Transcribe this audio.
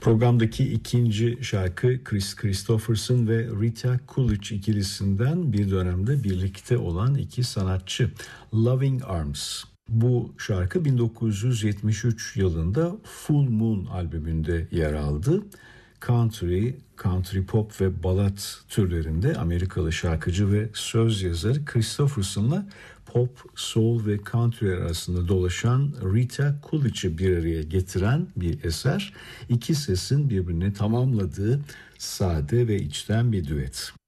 Programdaki ikinci şarkı Chris Christopherson ve Rita Coolidge ikilisinden bir dönemde birlikte olan iki sanatçı. Loving Arms. Bu şarkı 1973 yılında Full Moon albümünde yer aldı. Country pop ve balat türlerinde Amerikalı şarkıcı ve söz yazarı Christopherson'la pop, soul ve country arasında dolaşan Rita Coolidge'i bir araya getiren bir eser. İki sesin birbirini tamamladığı sade ve içten bir düet.